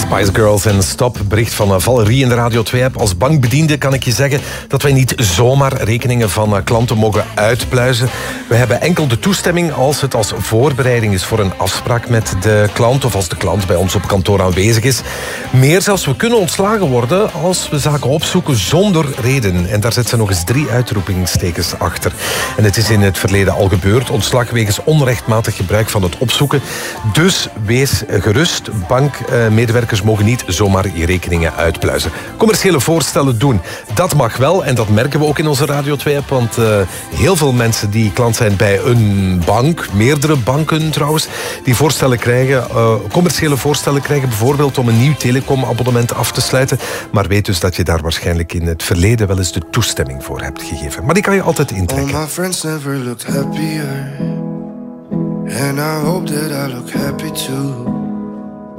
Spice Girls en Stop. Bericht van Valerie in de Radio 2-app. Als bankbediende kan ik je zeggen dat wij niet zomaar rekeningen van klanten mogen uitpluizen. We hebben enkel de toestemming als het als voorbereiding is voor een afspraak met de klant of als de klant bij ons op kantoor aanwezig is. Meer zelfs, we kunnen ontslagen worden als we zaken opzoeken zonder reden. En daar zet ze nog eens 3 uitroepingstekens achter. En het is in het verleden al gebeurd. Ontslag wegens onrechtmatig gebruik van het opzoeken. Dus wees gerust. Bankmedewerkers mogen niet zomaar je rekeningen uitpluizen. Commerciële voorstellen doen, dat mag wel. En dat merken we ook in onze Radio 2-app. Want heel veel mensen die klant zijn bij een bank, meerdere banken trouwens, die voorstellen krijgen, commerciële voorstellen krijgen, bijvoorbeeld om een nieuw telecomabonnement af te sluiten. Maar weet dus dat je daar waarschijnlijk in het verleden wel eens de toestemming voor hebt gegeven. Maar die kan je altijd intrekken. All my friends never looked happier, and I hope that I look happy too.